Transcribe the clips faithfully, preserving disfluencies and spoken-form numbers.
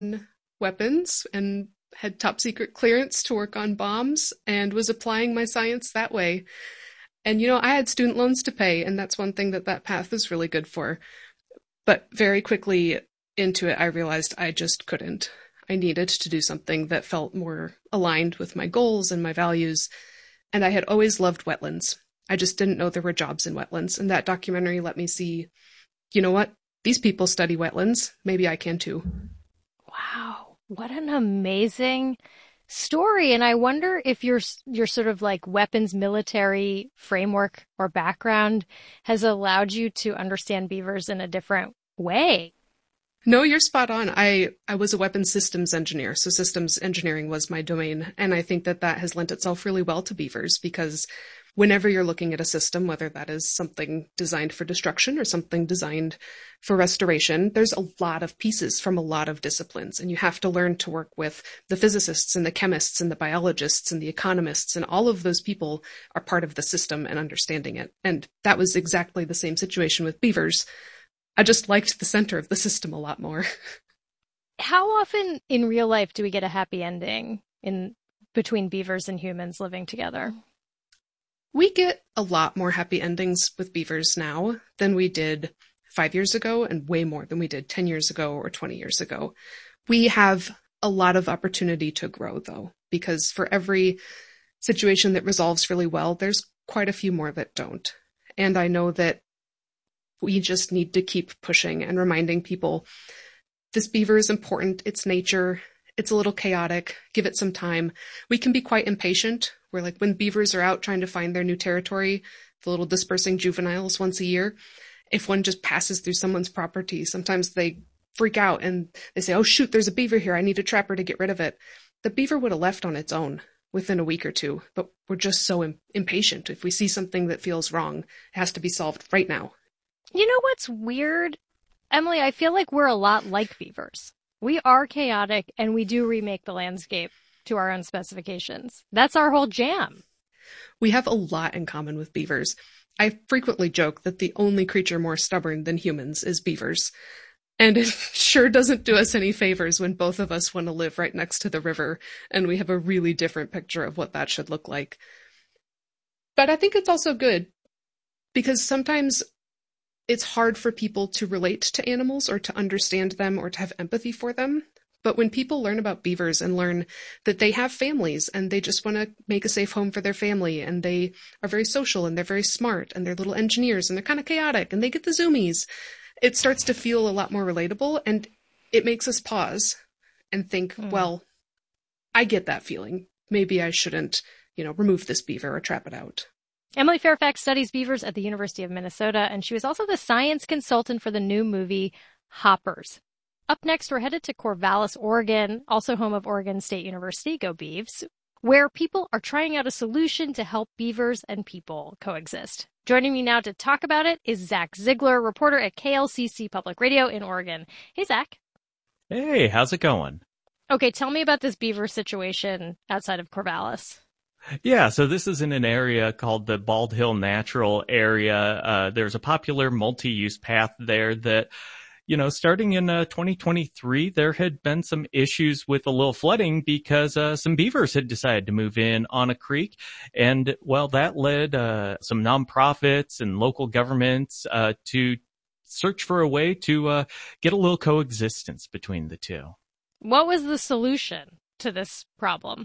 weapons and had top secret clearance to work on bombs and was applying my science that way. And, you know, I had student loans to pay, and that's one thing that that path is really good for. But very quickly into it, I realized I just couldn't. I needed to do something that felt more aligned with my goals and my values. And I had always loved wetlands. I just didn't know there were jobs in wetlands. And that documentary let me see, you know what? These people study wetlands. Maybe I can too. Wow, what an amazing story. And I wonder if your your sort of like weapons military framework or background has allowed you to understand beavers in a different way. No, you're spot on. I, I was a weapons systems engineer, so systems engineering was my domain. And I think that that has lent itself really well to beavers because whenever you're looking at a system, whether that is something designed for destruction or something designed for restoration, there's a lot of pieces from a lot of disciplines. And you have to learn to work with the physicists and the chemists and the biologists and the economists. And all of those people are part of the system and understanding it. And that was exactly the same situation with beavers. I just liked the center of the system a lot more. How often in real life do we get a happy ending in between beavers and humans living together? We get a lot more happy endings with beavers now than we did five years ago and way more than we did ten years ago or twenty years ago. We have a lot of opportunity to grow, though, because for every situation that resolves really well, there's quite a few more that don't. And I know that we just need to keep pushing and reminding people this beaver is important. It's nature. It's a little chaotic. Give it some time. We can be quite impatient. We're like when beavers are out trying to find their new territory, the little dispersing juveniles once a year, if one just passes through someone's property, sometimes they freak out and they say, oh, shoot, there's a beaver here. I need a trapper to get rid of it. The beaver would have left on its own within a week or two, but we're just so im- impatient. If we see something that feels wrong, it has to be solved right now. You know what's weird, Emily? I feel like we're a lot like beavers. We are chaotic and we do remake the landscape to our own specifications. That's our whole jam. We have a lot in common with beavers. I frequently joke that the only creature more stubborn than humans is beavers. And it sure doesn't do us any favors when both of us want to live right next to the river and we have a really different picture of what that should look like. But I think it's also good because sometimes it's hard for people to relate to animals or to understand them or to have empathy for them. But when people learn about beavers and learn that they have families and they just want to make a safe home for their family and they are very social and they're very smart and they're little engineers and they're kind of chaotic and they get the zoomies, it starts to feel a lot more relatable and it makes us pause and think, mm. well, I get that feeling. Maybe I shouldn't, you know, remove this beaver or trap it out. Emily Fairfax studies beavers at the University of Minnesota, and she was also the science consultant for the new movie Hoppers. Up next, we're headed to Corvallis, Oregon, also home of Oregon State University, go Beavs, where people are trying out a solution to help beavers and people coexist. Joining me now to talk about it is Zach Ziegler, reporter at K L C C Public Radio in Oregon. Hey, Zach. Hey, how's it going? Okay, tell me about this beaver situation outside of Corvallis. Yeah, so this is in an area called the Bald Hill Natural Area. Uh, there's a popular multi-use path there that, you know, starting in uh, twenty twenty-three, there had been some issues with a little flooding because uh, some beavers had decided to move in on a creek. And, well, that led uh, some nonprofits and local governments uh, to search for a way to uh, get a little coexistence between the two. What was the solution to this problem?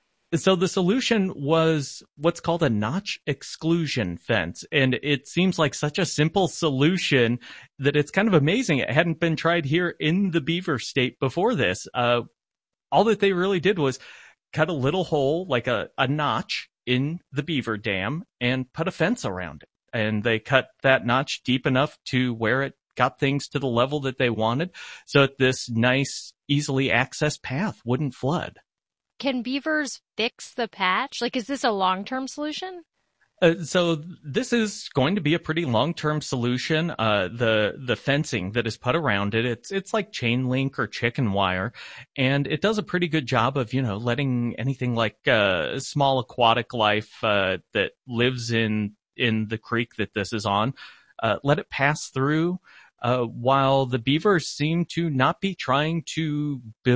So the solution was what's called a notch exclusion fence. And it seems like such a simple solution that it's kind of amazing. It hadn't been tried here in the beaver state before this. Uh, all that they really did was cut a little hole, like a, a notch in the beaver dam and put a fence around it. And they cut that notch deep enough to where it got things to the level that they wanted so that this nice, easily accessed path wouldn't flood. Can beavers fix the patch? Like, is this a long-term solution? Uh, so this is going to be a pretty long-term solution. Uh, the the fencing that is put around it, it's it's like chain link or chicken wire, and it does a pretty good job of, you know, letting anything like uh, small aquatic life uh, that lives in in the creek that this is on, uh, let it pass through uh, while the beavers seem to not be trying to build